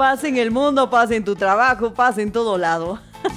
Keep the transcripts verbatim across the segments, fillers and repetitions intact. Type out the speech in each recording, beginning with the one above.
Paz en el mundo, paz en tu trabajo, paz en todo lado.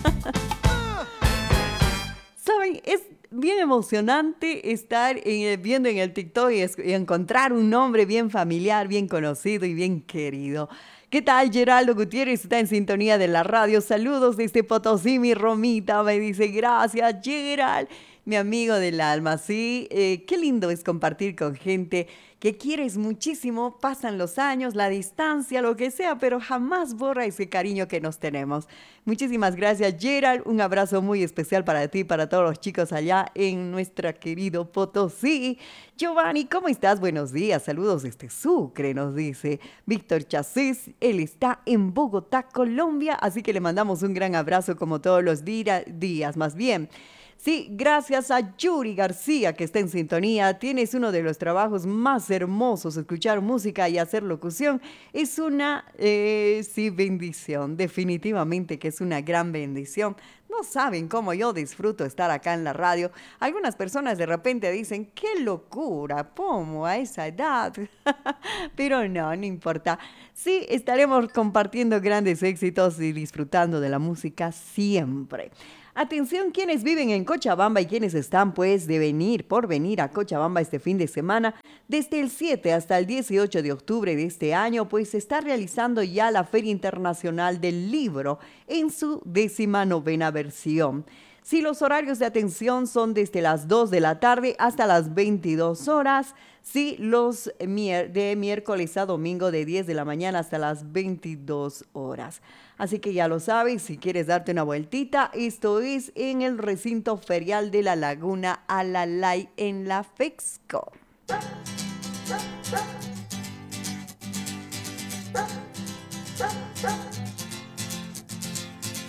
¿Saben? Es bien emocionante estar en- viendo en el TikTok y, es- y encontrar un nombre bien familiar, bien conocido y bien querido. ¿Qué tal? Geraldo Gutiérrez está en sintonía de la radio. Saludos desde Potosí, mi Romita. Me dice, gracias, Gerald, mi amigo del alma. Sí, eh, qué lindo es compartir con gente que quieres muchísimo. Pasan los años, la distancia, lo que sea, pero jamás borra ese cariño que nos tenemos. Muchísimas gracias, Gerald. Un abrazo muy especial para ti y para todos los chicos allá en nuestra querido Potosí. Giovanni, ¿cómo estás? Buenos días. Saludos desde Sucre, nos dice Víctor Chasís. Él está en Bogotá, Colombia, así que le mandamos un gran abrazo como todos los dira- días, más bien. Sí, gracias a Yuri García que está en sintonía. Tienes uno de los trabajos más hermosos, escuchar música y hacer locución. Es una, eh, sí, bendición, definitivamente que es una gran bendición. No saben cómo yo disfruto estar acá en la radio. Algunas personas de repente dicen, qué locura, ¿cómo a esa edad? Pero no, no importa. Sí, estaremos compartiendo grandes éxitos y disfrutando de la música siempre. Atención, quienes viven en Cochabamba y quienes están pues de venir, por venir a Cochabamba este fin de semana, desde el siete hasta el dieciocho de octubre de este año, pues se está realizando ya la Feria Internacional del Libro en su décima novena versión. Si los horarios de atención son desde las dos de la tarde hasta las veintidós horas, sí, los mier- de miércoles a domingo de diez de la mañana hasta las veintidós horas. Así que ya lo sabes, si quieres darte una vueltita, esto es en el recinto ferial de la Laguna Alalay en la FEXCO.